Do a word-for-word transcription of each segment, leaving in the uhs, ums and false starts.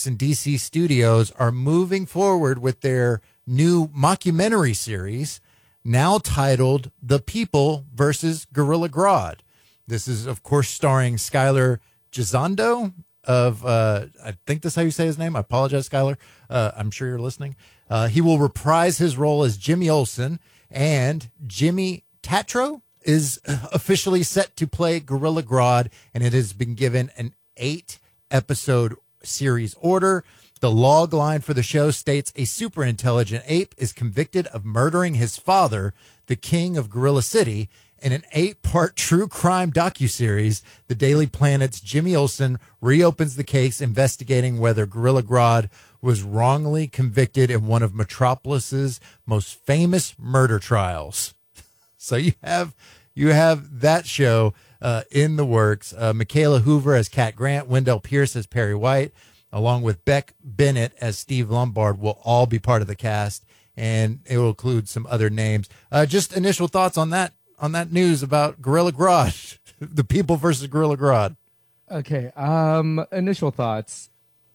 Max and D C Studios are moving forward with their new mockumentary series, now titled The People versus Gorilla Grodd. This is, of course, starring Skylar Gisondo of, uh, I think that's how you say his name. I apologize, Skylar. Uh, I'm sure you're listening. Uh, he will reprise his role as Jimmy Olsen, and Jimmy Tatro is officially set to play Gorilla Grodd, and it has been given an eight-episode series order. The log line for the show states a super intelligent ape is convicted of murdering his father, the king of Gorilla City. In an eight-part true crime docuseries, the Daily Planet's Jimmy Olsen reopens the case, investigating whether Gorilla Grodd was wrongly convicted in one of Metropolis's most famous murder trials. So you have you have that show uh, in the works. Uh, Michaela Hoover as Cat Grant, Wendell Pierce as Perry White, along with Beck Bennett as Steve Lombard, will all be part of the cast, and it will include some other names. Uh, just initial thoughts on that on that news about Gorilla Grodd, The People versus Gorilla Grodd. Okay, um, initial thoughts.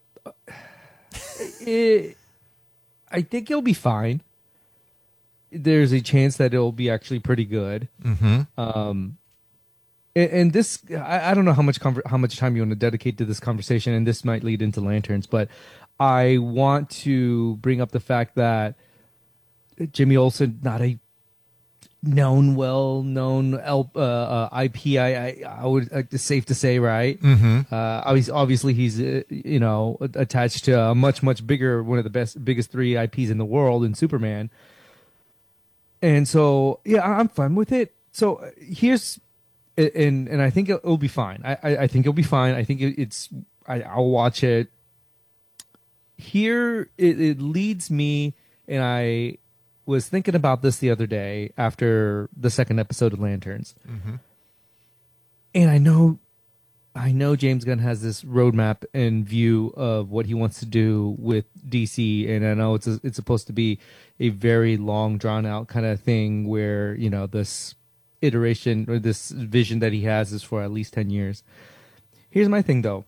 It, I think it'll be fine. There's a chance that it'll be actually pretty good. Mm-hmm. Um, and, and this, I, I don't know how much conver- how much time you want to dedicate to this conversation, and this might lead into Lanterns, but I want to bring up the fact that Jimmy Olsen, not a known, well-known L, uh, uh, I P, I, I, I would, uh, it's safe to say, right? Mm-hmm. Uh, obviously, obviously, he's uh, you know attached to a much, much bigger, one of the best, biggest three I Ps in the world in Superman. And so, yeah, I'm fine with it. So uh, here's, and and I think it'll be fine. I, I, I think it'll be fine. I think it, it's, I, I'll watch it. Here, it, it leads me, and I was thinking about this the other day after the second episode of Lanterns. Mm-hmm. And I know, I know James Gunn has this roadmap in view of what he wants to do with D C, and I know it's a, it's supposed to be a very long, drawn out kind of thing where, you know, this iteration or this vision that he has is for at least ten years. Here's my thing, though.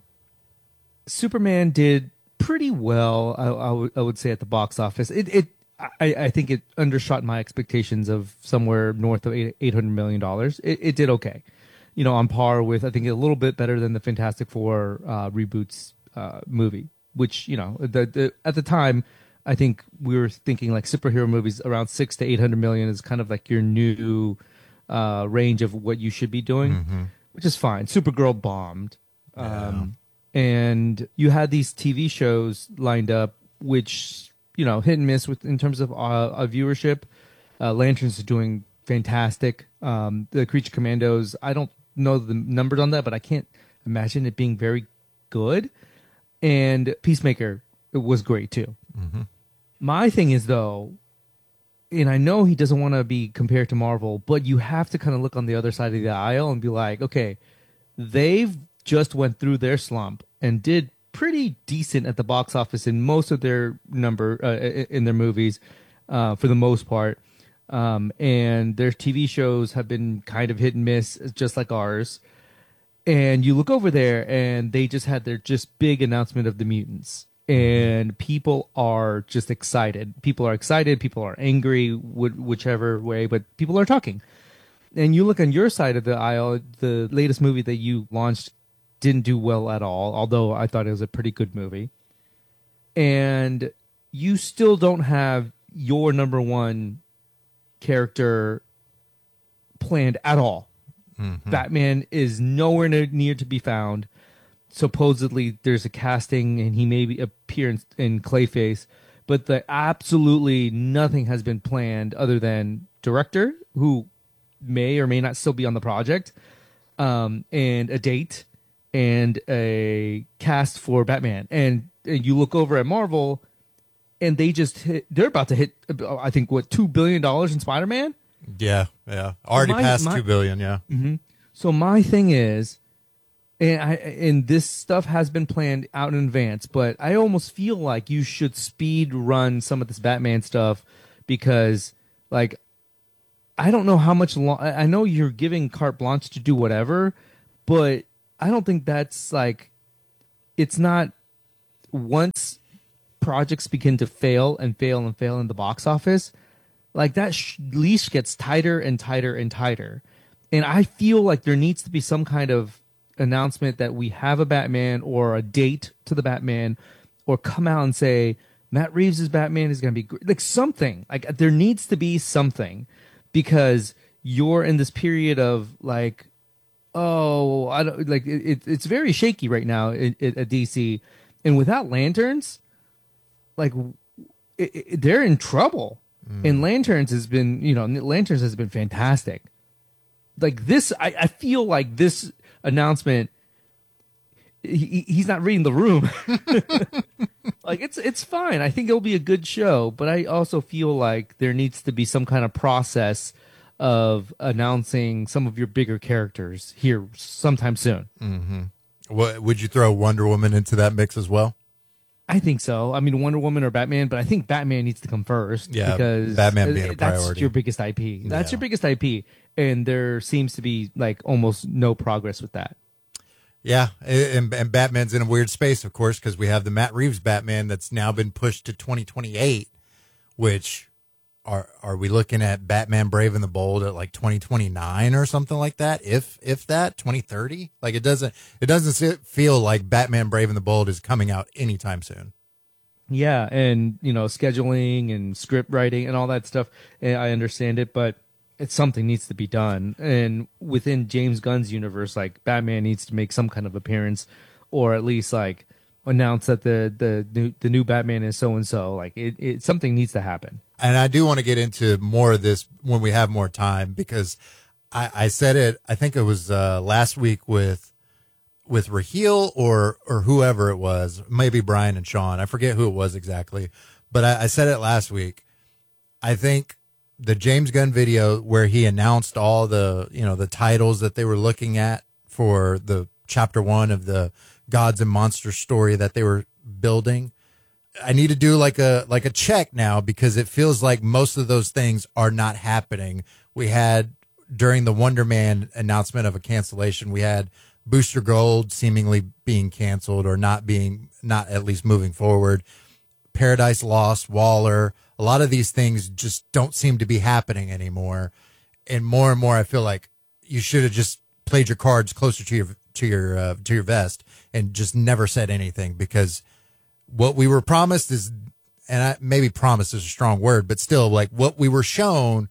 Superman did pretty well, I, I, w- I would say, at the box office. It, it I, I think it undershot my expectations of somewhere north of eight hundred million dollars. It, it did okay. You know, on par with, I think, a little bit better than the Fantastic Four uh, reboots uh, movie, which, you know, the, the, at the time, I think we were thinking like superhero movies around six to eight hundred million is kind of like your new uh, range of what you should be doing, Mm-hmm. which is fine. Supergirl bombed. Um, and you had these T V shows lined up, which, you know, hit and miss with in terms of uh, uh, viewership. Uh, Lanterns is doing fantastic. Um, the Creature Commandos, I don't know the numbers on that, but I can't imagine it being very good. And Peacemaker, it was great too. Mm-hmm. My thing is, though, and I know he doesn't want to be compared to Marvel, but you have to kind of look on the other side of the aisle and be like, okay, they've just went through their slump and did pretty decent at the box office in most of their number uh, in their movies, uh, for the most part. Um, and their T V shows have been kind of hit and miss, just like ours. And you look over there, and they just had their just big announcement of the mutants, and people are just excited. People are excited. People are angry, wh- whichever way, but people are talking. And you look on your side of the aisle, the latest movie that you launched didn't do well at all, although I thought it was a pretty good movie. And you still don't have your number one character planned at all. Mm-hmm. Batman is nowhere near, near to be found. Supposedly there's a casting and he may be appear in, in Clayface, but the absolutely nothing has been planned other than director, who may or may not still be on the project, um, and a date and a cast for Batman. And, and you look over at Marvel, and they just hit, they're about to hit, I think, what, two billion dollars in Spider-Man? Yeah, yeah. Already my, past my, two billion, yeah. Mm-hmm. So my thing is, and I and this stuff has been planned out in advance, but I almost feel like you should speed run some of this Batman stuff, because, like, I don't know how much long. I know you're giving carte blanche to do whatever, but I don't think that's like, it's not once projects begin to fail and fail and fail in the box office, like that sh- leash gets tighter and tighter and tighter. And I feel like there needs to be some kind of announcement that we have a Batman or a date to the Batman, or come out and say Matt Reeves' Batman is going to be great. Like something. Like there needs to be something, because you're in this period of like, oh, I don't like it, it's very shaky right now at, at D C, and without lanterns, like it, it, they're in trouble. Mm. And lanterns has been, you know, lanterns has been fantastic. Like this, I, I feel like this announcement, he, he's not reading the room. Like it's it's fine. I think it'll be a good show, but I also feel like there needs to be some kind of process of announcing some of your bigger characters here sometime soon. Mm-hmm. What, would you throw Wonder Woman into that mix as well? I think so. I mean, Wonder Woman or Batman, but I think Batman needs to come first. Yeah, because Batman being a priority. That's your biggest I P. That's Yeah. your biggest I P, and there seems to be like almost no progress with that. Yeah, and, and Batman's in a weird space, of course, because we have the Matt Reeves Batman that's now been pushed to twenty twenty-eight, which are are we looking at Batman Brave and the Bold at like twenty twenty-nine or something like that? If if that twenty thirty, like it doesn't it doesn't feel like Batman Brave and the Bold is coming out anytime soon. Yeah, and you know, scheduling and script writing and all that stuff, I understand it, but it's something needs to be done. And within James Gunn's universe, like Batman needs to make some kind of appearance, or at least like announce that the the new the new Batman is so and so. Like it, it something needs to happen. And I do want to get into more of this when we have more time, because I, I said it, I think it was uh, last week with with Raheel or or whoever it was, maybe Brian and Sean. I forget who it was exactly, but I, I said it last week. I think the James Gunn video where he announced all the, you know, the titles that they were looking at for the chapter one of the Gods and Monsters story that they were building. I need to do like a like a check now, because it feels like most of those things are not happening. We had during the Wonder Man announcement of a cancellation, we had Booster Gold seemingly being canceled or not being, not at least moving forward. Paradise Lost, Waller, a lot of these things just don't seem to be happening anymore. And more and more, I feel like you should have just played your cards closer to your to your uh, to your vest and just never said anything, because what we were promised is, and I, maybe promised is a strong word, but still, like what we were shown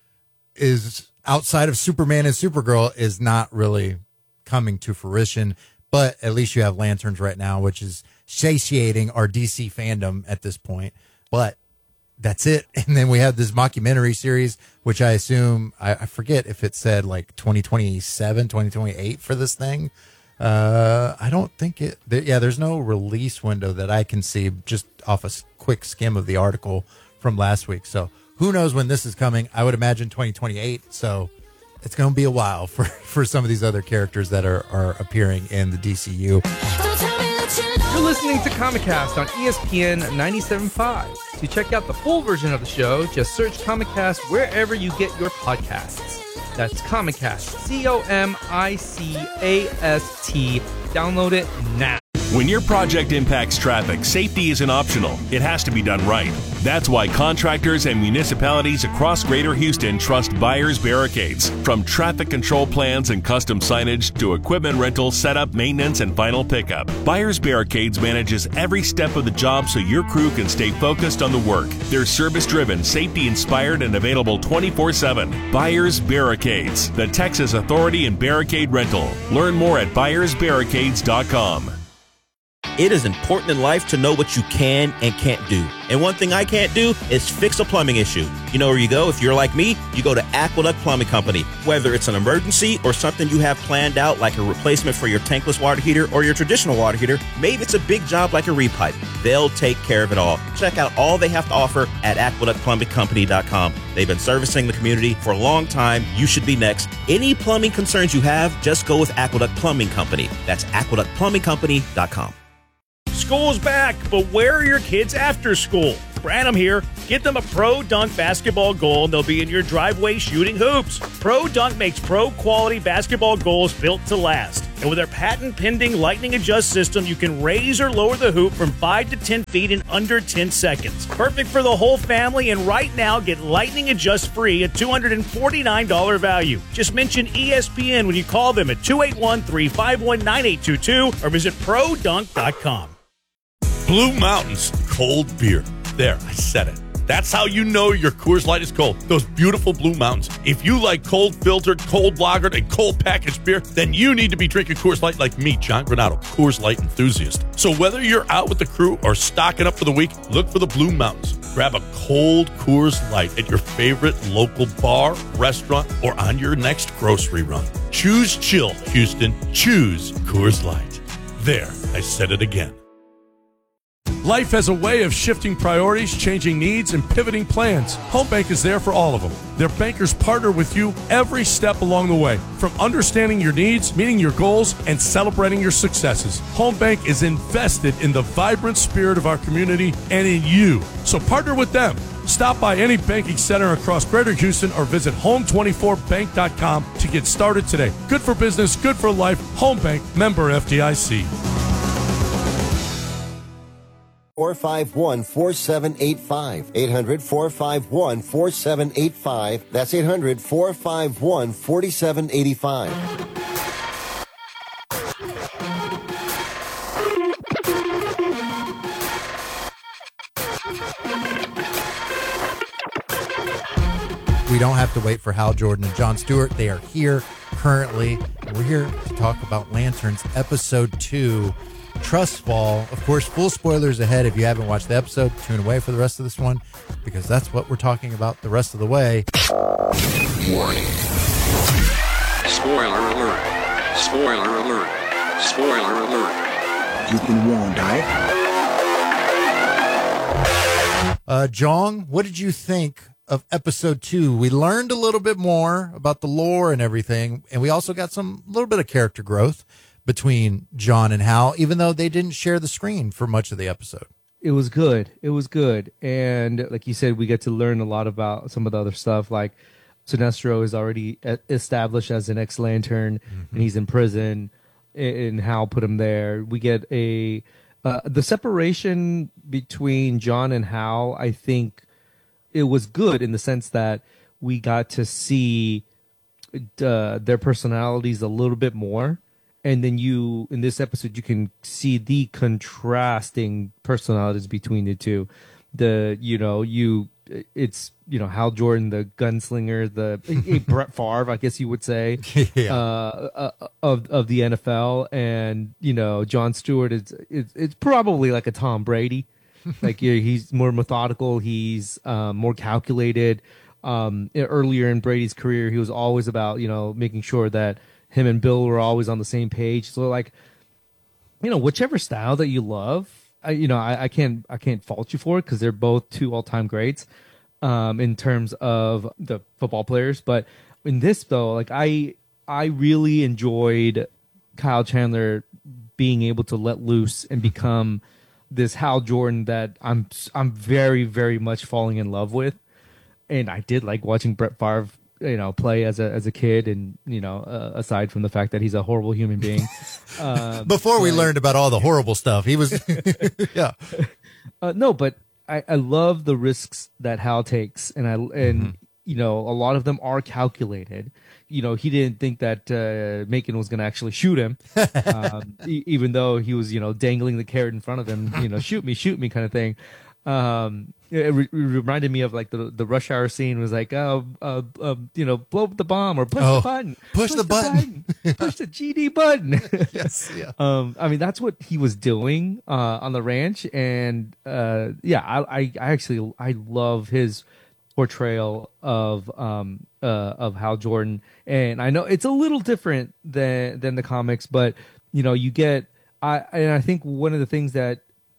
is outside of Superman and Supergirl is not really coming to fruition. But at least you have Lanterns right now, which is satiating our D C fandom at this point. But that's it. And then we have this mockumentary series, which I assume, I, I forget if it said like twenty twenty-seven, twenty twenty-eight for this thing. Uh, I don't think it, there, yeah, there's no release window that I can see just off a quick skim of the article from last week. So who knows when this is coming? I would imagine twenty twenty-eight. So it's going to be a while for, for some of these other characters that are, are appearing in the D C U. You're listening to Comicast on E S P N ninety-seven point five. To check out the full version of the show, just search Comicast wherever you get your podcasts. That's Comicast, C O M I C A S T. Download it now. When your project impacts traffic, safety isn't optional. It has to be done right. That's why contractors and municipalities across Greater Houston trust Byers Barricades. From traffic control plans and custom signage to equipment rental, setup, maintenance, and final pickup, Byers Barricades manages every step of the job so your crew can stay focused on the work. They're service-driven, safety-inspired, and available twenty-four seven. Byers Barricades, the Texas authority in barricade rental. Learn more at byers barricades dot com. It is important in life to know what you can and can't do. And one thing I can't do is fix a plumbing issue. You know where you go? If you're like me, you go to Aqueduct Plumbing Company. Whether it's an emergency or something you have planned out, like a replacement for your tankless water heater or your traditional water heater, maybe it's a big job like a repipe. They'll take care of it all. Check out all they have to offer at aqueduct plumbing company dot com. They've been servicing the community for a long time. You should be next. Any plumbing concerns you have, just go with Aqueduct Plumbing Company. That's aqueduct plumbing company dot com. School's back, but where are your kids after school? Branham here. Get them a Pro Dunk basketball goal and they'll be in your driveway shooting hoops. Pro Dunk makes pro-quality basketball goals built to last. And with their patent-pending Lightning Adjust system, you can raise or lower the hoop from five to ten feet in under ten seconds. Perfect for the whole family, and right now get Lightning Adjust free at two hundred forty-nine dollars value. Just mention E S P N when you call them at two eight one, three five one, nine eight two two or visit pro dunk dot com. Blue Mountains cold beer. There, I said it. That's how you know your Coors Light is cold. Those beautiful Blue Mountains. If you like cold filtered, cold lagered, and cold packaged beer, then you need to be drinking Coors Light like me, John Granado, Coors Light enthusiast. So whether you're out with the crew or stocking up for the week, look for the Blue Mountains. Grab a cold Coors Light at your favorite local bar, restaurant, or on your next grocery run. Choose chill, Houston. Choose Coors Light. There, I said it again. Life has a way of shifting priorities, changing needs, and pivoting plans. Home Bank is there for all of them. Their bankers partner with you every step along the way, from understanding your needs, meeting your goals, and celebrating your successes. Home Bank is invested in the vibrant spirit of our community and in you. So partner with them. Stop by any banking center across Greater Houston or visit home twenty-four bank dot com to get started today. Good for business, good for life. Home Bank, member F D I C. four five one, four seven eight five. eight hundred, four five one, four seven eight five. That's eight hundred, four five one, four seven eight five. We don't have to wait for Hal Jordan and Jon Stewart. They are here currently. We're here to talk about Lanterns episode two. Trust Fall. Of course, full spoilers ahead. If you haven't watched the episode, tune away for the rest of this one, because that's what we're talking about the rest of the way. Warning. Spoiler alert. Spoiler alert. Spoiler alert. You've been warned, aye? Uh, Jong, what did you think of episode two? We learned a little bit more about the lore and everything, and we also got some little bit of character growth between John and Hal, even though they didn't share the screen for much of the episode. It was good. It was good. And like you said, we get to learn a lot about some of the other stuff. Like Sinestro is already established as an ex-Lantern, mm-hmm. and he's in prison, and Hal put him there. We get a uh, the separation between John and Hal, I think it was good in the sense that we got to see uh, their personalities a little bit more. And then you, in this episode, you can see the contrasting personalities between the two. The, you know, you, it's, you know, Hal Jordan, the gunslinger, the a Brett Favre, I guess you would say, yeah. uh, uh, of of the N F L, and you know, Jon Stewart is it's, it's probably like a Tom Brady, like yeah, he's more methodical, he's um, more calculated. Um, earlier in Brady's career, he was always about, you know, making sure that him and Bill were always on the same page. So like, you know, whichever style that you love, I, you know, I, I can't, I can't fault you for it, because they're both two all-time greats um, in terms of the football players. But in this though, like I, I really enjoyed Kyle Chandler being able to let loose and become this Hal Jordan that I'm, I'm very, very much falling in love with. And I did like watching Brett Favre, you know, play as a as a kid, and you know, uh, aside from the fact that he's a horrible human being. Um, Before we but, learned about all the horrible stuff, he was, yeah. Uh, no, but I, I love the risks that Hal takes, and I and mm-hmm. you know, a lot of them are calculated. You know, he didn't think that uh, Macon was going to actually shoot him, um, e- even though he was, you know, dangling the carrot in front of him, you know, shoot me, shoot me, kind of thing. Um, it, re- it reminded me of like the the Rush Hour scene was like, oh, uh, uh, you know, blow up the bomb or push oh, the button, push, push the, the button, button. push the G D button. Yes, yeah. Um, I mean, that's what he was doing uh, on the ranch, and uh, yeah, I, I, I actually I love his portrayal of um uh of Hal Jordan, and I know it's a little different than than the comics, but you know, you get I and I think one of the things that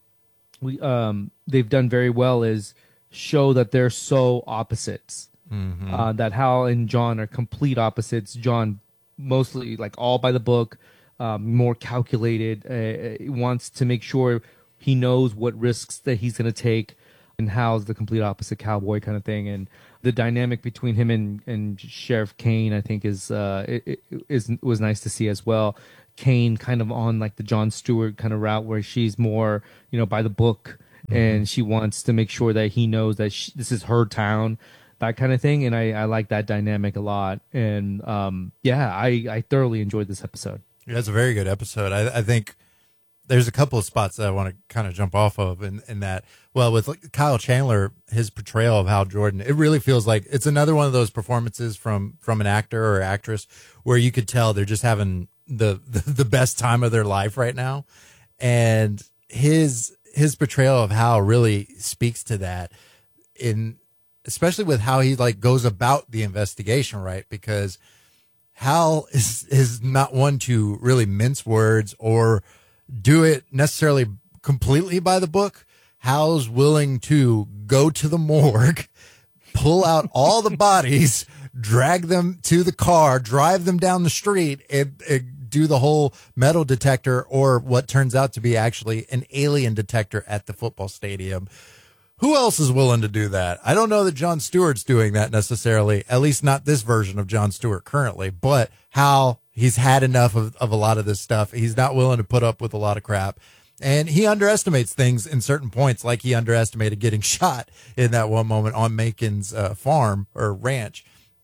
we um they've done very well is show that they're so opposites. Mm-hmm. Uh, that Hal and John are complete opposites. John mostly like all by the book, um, more calculated. Uh, wants to make sure he knows what risks that he's going to take. and Hal's the complete opposite cowboy kind of thing. And the dynamic between him and, and Sheriff Kane, I think, is uh, it, it is was nice to see as well. Kane kind of on like the Jon Stewart kind of route where she's more, you know, by the book, mm-hmm. and she wants to make sure that he knows that she, this is her town, that kind of thing. And I, I like that dynamic a lot. And um, yeah, I, I thoroughly enjoyed this episode. Yeah, it's a very good episode. I, I think there's a couple of spots that I want to kind of jump off of in, in that. Well, with like Kyle Chandler, his portrayal of Hal Jordan, it really feels like it's another one of those performances from, from an actor or actress where you could tell they're just having the, the, the best time of their life right now. And his, his portrayal of Hal really speaks to that, in, especially with how he like goes about the investigation, right? Because Hal is, is not one to really mince words or do it necessarily completely by the book. Hal's willing to go to the morgue, pull out all the bodies, drag them to the car, drive them down the street, and, and do the whole metal detector, or what turns out to be actually an alien detector at the football stadium. Who else is willing to do that? I don't know that Jon Stewart's doing that necessarily, at least not this version of Jon Stewart currently, but Hal, he's had enough of, of a lot of this stuff. He's not willing to put up with a lot of crap. And he underestimates things in certain points, like he underestimated getting shot in that one moment on Macon's uh, farm or ranch.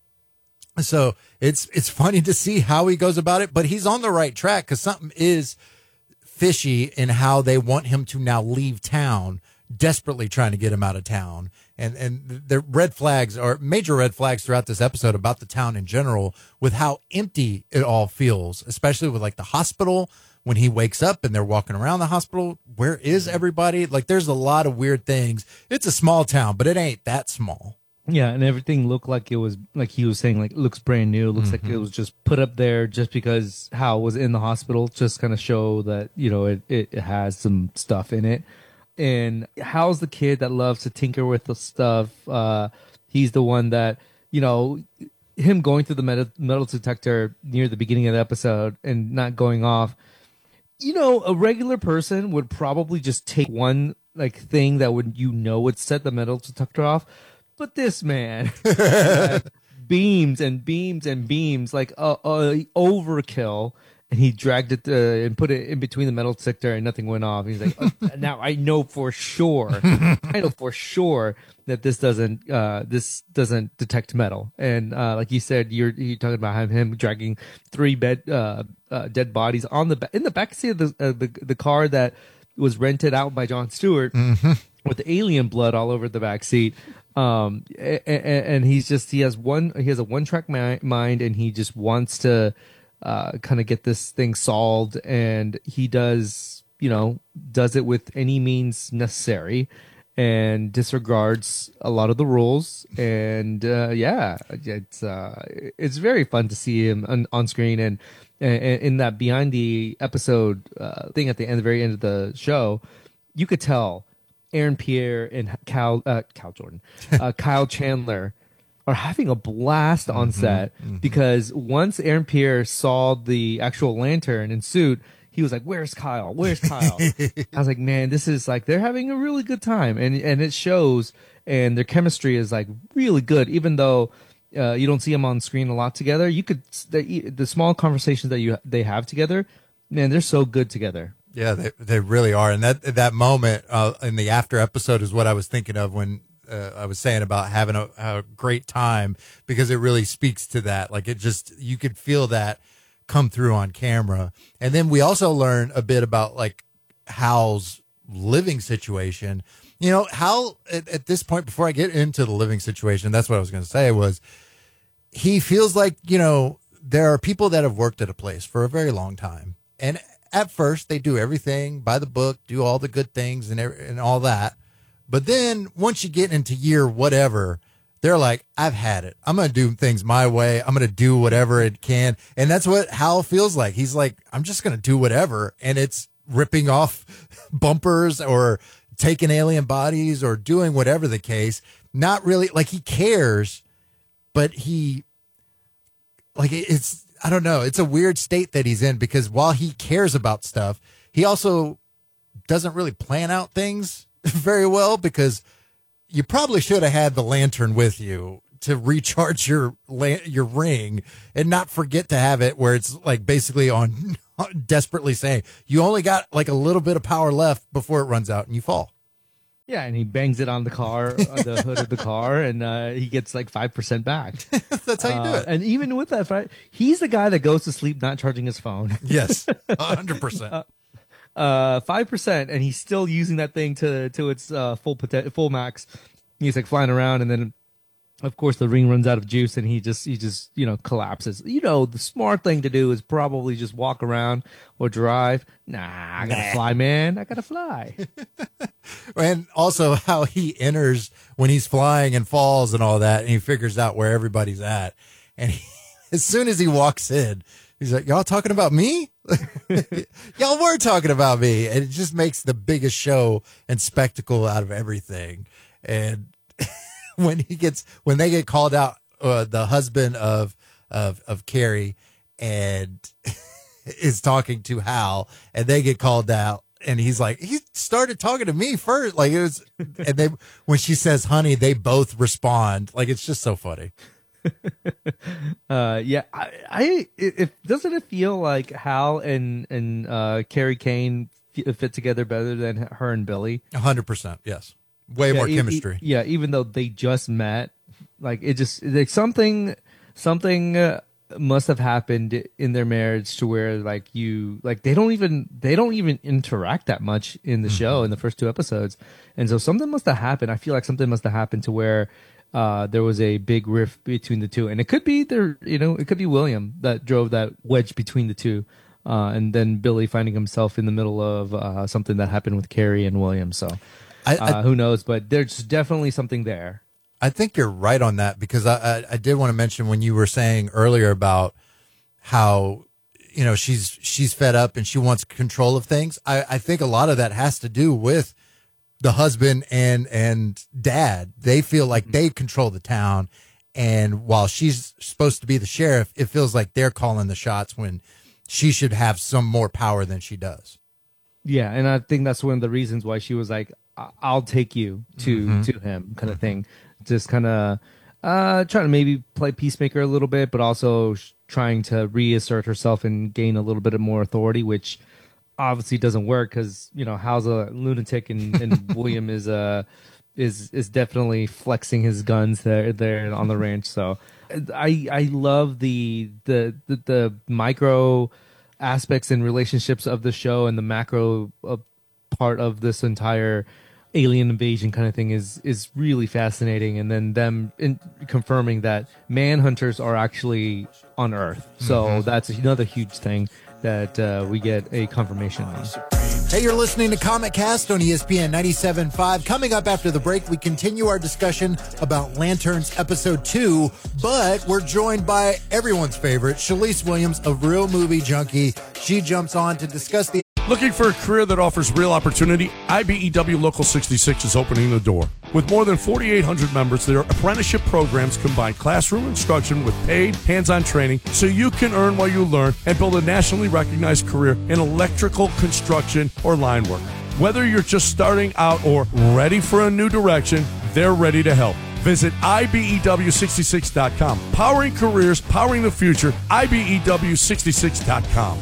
So it's it's funny to see how he goes about it, but he's on the right track because something is fishy in how they want him to now leave town, desperately trying to get him out of town. And and the red flags are major red flags throughout this episode about the town in general, with how empty it all feels, especially with like the hospital. When he wakes up and they're walking around the hospital, where is everybody? Like, there's a lot of weird things. It's a small town, but it ain't that small. Yeah, and everything looked like it was, like he was saying, like, it looks brand new. It looks mm-hmm. like it was just put up there just because Hal was in the hospital, just kind of show that, you know, it, it has some stuff in it. And Hal's the kid that loves to tinker with the stuff. Uh, he's the one that, you know, him going through the metal, metal detector near the beginning of the episode and not going off. You know, a regular person would probably just take one like thing that would, you know, would set the metal detector off. But this man like, beams and beams and beams like a uh, uh, overkill. And he dragged it uh, and put it in between the metal detector, and nothing went off. He's like, oh, now I know for sure, I know for sure that this doesn't, uh, this doesn't detect metal. And uh, like you said, you're you're talking about him, him dragging three bed, uh, uh, dead bodies on the in the back seat of the, uh, the the car that was rented out by Jon Stewart, mm-hmm. with alien blood all over the back seat. Um, and, and he's just he has one he has a one track mi- mind, and he just wants to. Uh, kind of get this thing solved, and he does, you know, does it with any means necessary, and disregards a lot of the rules. And uh, yeah, it's uh, it's very fun to see him on, on screen, and, and in that behind the episode uh, thing at the end, the very end of the show, you could tell Aaron Pierre and Cal, uh, Cal Jordan, uh, Kyle Chandler. Are having a blast on mm-hmm, set mm-hmm. because once Aaron Pierre saw the actual lantern and suit, he was like, "Where's Kyle? Where's Kyle?" I was like, "Man, this is like they're having a really good time," and and it shows. And their chemistry is like really good, even though uh, you don't see them on screen a lot together. You could the, the small conversations that you they have together, man, they're so good together. Yeah, they they really are. And that that moment uh, in the after episode is what I was thinking of when. Uh, I was saying about having a, a great time, because it really speaks to that. Like, it just, you could feel that come through on camera. And then we also learn a bit about like Hal's living situation. You know, Hal at, at this point, before I get into the living situation, that's what I was going to say, was he feels like, you know, there are people that have worked at a place for a very long time. And at first they do everything by the book, do all the good things and, and all that. But then once you get into year whatever, they're like, I've had it. I'm going to do things my way. I'm going to do whatever it can. And that's what Hal feels like. He's like, I'm just going to do whatever. And it's ripping off bumpers or taking alien bodies or doing whatever the case. Not really like he cares, but he like it's, I don't know. It's a weird state that he's in, because while he cares about stuff, he also doesn't really plan out things very well, because you probably should have had the lantern with you to recharge your la- your ring and not forget to have it where it's like basically on desperately saying you only got like a little bit of power left before it runs out and you fall. Yeah, and he bangs it on the car, on the hood of the car, and uh, he gets like five percent back. That's how you do Uh, it. and even with that, right, he's the guy that goes to sleep not charging his phone. Yes, one hundred percent. Uh, five percent, and he's still using that thing to to its uh, full poten- full max. He's like flying around, and then of course the ring runs out of juice, and he just he just you know collapses. You know, the smart thing to do is probably just walk around or drive. Nah, I gotta Nah. fly, man. I gotta fly. And also how he enters when he's flying and falls and all that, and he figures out where everybody's at. And he, as soon as he walks in, he's like, y'all talking about me? Y'all were talking about me. And it just makes the biggest show and spectacle out of everything. And when he gets, when they get called out, uh, the husband of, of, of Carrie and is talking to Hal, and they get called out. And he's like, he started talking to me first. Like it was, and they, when she says, honey, they both respond. Like, it's just so funny. Uh, yeah, I, I it, doesn't it feel like Hal and and uh, Carrie Kane f- fit together better than her and Billy? A hundred percent. Yes. Way Yeah, more e- e- chemistry. yeah, even though they just met, like it just like something something uh, must have happened in their marriage to where like you like they don't even they don't even interact that much in the show in the first two episodes, and so something must have happened. I feel like something must have happened to where uh, there was a big rift between the two, and it could be there. You know, it could be William that drove that wedge between the two. Uh, and then Billy finding himself in the middle of uh, something that happened with Carrie and William. So I, I, uh, who knows? But there's definitely something there. I think you're right on that, because I, I, I did want to mention when you were saying earlier about how, you know, she's she's fed up and she wants control of things. I, I think a lot of that has to do with the husband and and dad. They feel like they control the town, and while she's supposed to be the sheriff, it feels like they're calling the shots when she should have some more power than she does. Yeah, and I think that's one of the reasons why she was like, I- "I'll take you to Mm-hmm. to him," kind of thing. Just kind of uh, trying to maybe play peacemaker a little bit, but also sh- trying to reassert herself and gain a little bit of more authority, which obviously doesn't work because you know Hal's a lunatic and, and William is uh is is definitely flexing his guns there there on the ranch. So I I love the the the, the micro aspects and relationships of the show, and the macro uh, part of this entire alien invasion kind of thing is is really fascinating. And then them in, confirming that manhunters are actually on Earth, so Mm-hmm. that's another huge thing that uh, we get a confirmation on. Hey, you're listening to Comic Cast on E S P N ninety-seven point five. Coming up after the break, we continue our discussion about Lanterns Episode two, but we're joined by everyone's favorite, Shalise Williams, a real movie junkie. She jumps on to discuss the Looking for a career that offers real opportunity? I B E W Local sixty-six is opening the door. With more than forty-eight hundred members, their apprenticeship programs combine classroom instruction with paid, hands-on training so you can earn while you learn and build a nationally recognized career in electrical, construction, or line work. Whether you're just starting out or ready for a new direction, they're ready to help. Visit I B E W sixty-six dot com. Powering careers, powering the future, I B E W sixty-six dot com.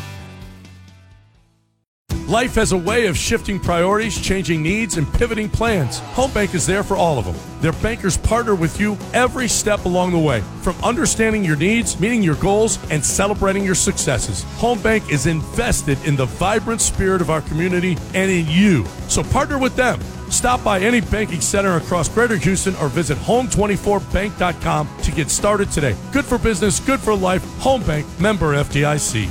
Life has a way of shifting priorities, changing needs, and pivoting plans. Home Bank is there for all of them. Their bankers partner with you every step along the way, from understanding your needs, meeting your goals, and celebrating your successes. Home Bank is invested in the vibrant spirit of our community and in you. So partner with them. Stop by any banking center across Greater Houston or visit home twenty-four bank dot com to get started today. Good for business, good for life. Home Bank, member F D I C.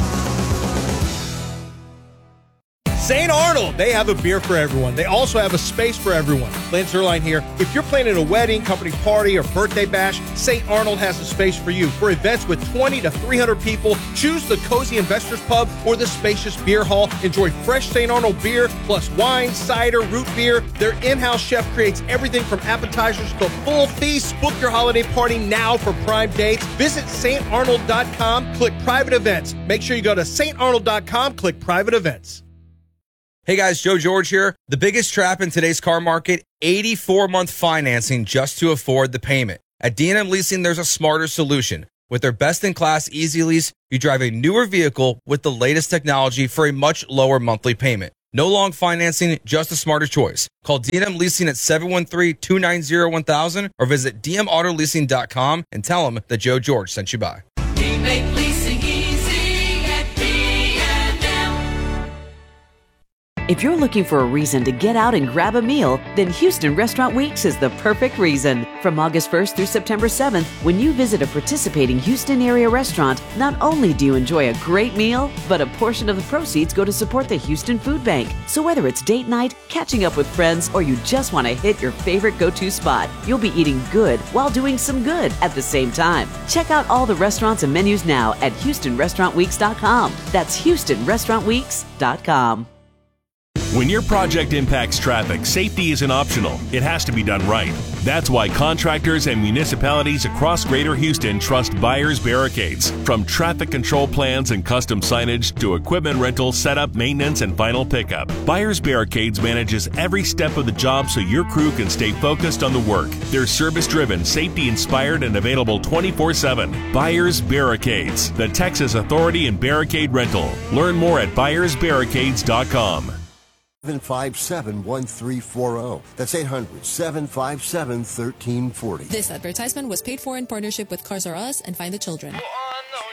Saint Arnold, they have a beer for everyone. They also have a space for everyone. Lance Zerline here. If you're planning a wedding, company party, or birthday bash, Saint Arnold has a space for you. For events with twenty to three hundred people, choose the Cozy Investors Pub or the spacious beer hall. Enjoy fresh Saint Arnold beer, plus wine, cider, root beer. Their in-house chef creates everything from appetizers to full feasts. Book your holiday party now for prime dates. Visit Saint Arnold dot com, click private events. Make sure you go to Saint Arnold dot com, click private events. Hey guys, Joe George here. The biggest trap in today's car market, eighty-four month financing just to afford the payment. At D and M Leasing, there's a smarter solution. With their best-in-class Easy Lease, you drive a newer vehicle with the latest technology for a much lower monthly payment. No long financing, just a smarter choice. Call D and M Leasing at seven one three, two nine zero, one thousand or visit d m auto leasing dot com and tell them that Joe George sent you by. We make leasing easy at D and M. If you're looking for a reason to get out and grab a meal, then Houston Restaurant Weeks is the perfect reason. From August first through September seventh, when you visit a participating Houston area restaurant, not only do you enjoy a great meal, but a portion of the proceeds go to support the Houston Food Bank. So whether it's date night, catching up with friends, or you just want to hit your favorite go-to spot, you'll be eating good while doing some good at the same time. Check out all the restaurants and menus now at houston restaurant weeks dot com. That's houston restaurant weeks dot com. When your project impacts traffic, safety isn't optional. It has to be done right. That's why contractors and municipalities across Greater Houston trust Byers Barricades. From traffic control plans and custom signage to equipment rental, setup, maintenance, and final pickup, Byers Barricades manages every step of the job so your crew can stay focused on the work. They're service-driven, safety-inspired, and available twenty-four seven. Byers Barricades, the Texas authority in barricade rental. Learn more at byers barricades dot com. seven five seven, one three four zero. That's eight hundred, seven five seven, one three four zero. This advertisement was paid for in partnership with Cars R Us and Find the Children.